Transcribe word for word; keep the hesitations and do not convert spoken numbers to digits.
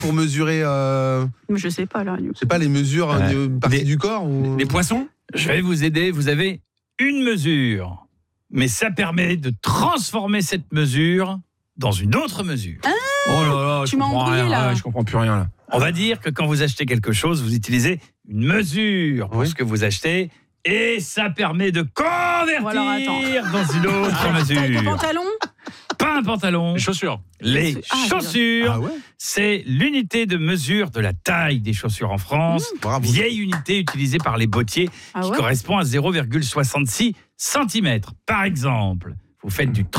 pour mesurer. Euh... Je sais pas là. Je sais pas les mesures, ouais. Une partie les, du corps ou... Les poissons. Je vais vous aider. Vous avez une mesure, mais ça permet de transformer cette mesure dans une autre mesure. Ah, oh là là, tu m'as embrouillé là. Ouais, je comprends plus rien là. On va dire que quand vous achetez quelque chose, vous utilisez une mesure pour oui. ce que vous achetez. Et ça permet de convertir alors, dans une autre ah, mesure. Avec un pantalon ? Pas un pantalon. Les chaussures. Les ah, chaussures, ah, ouais. C'est l'unité de mesure de la taille des chaussures en France. Mmh. Vieille unité utilisée par les bottiers ah, qui ouais. correspond à zéro virgule soixante-six centimètres. Par exemple, vous faites du